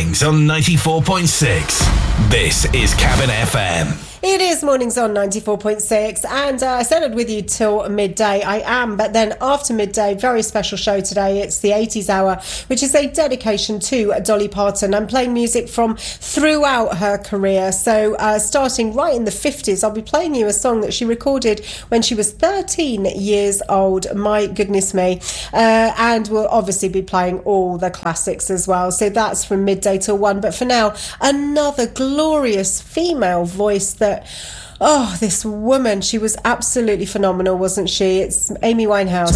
Mornings on 94.6. This is Cabin FM. It is Mornings on 94.6, and I said it with you till midday. I am, but then after midday, very special show today. It's the 80s Hour, which is a dedication to Dolly Parton. I'm playing music from throughout her career. So starting right in the 50s, I'll be playing you a song that she recorded when she was 13 years old. My goodness me. And we'll obviously be playing all the classics as well. So that's from midday till 1. But for now, another glorious female voice that this woman, she was absolutely phenomenal, wasn't she? It's Amy Winehouse.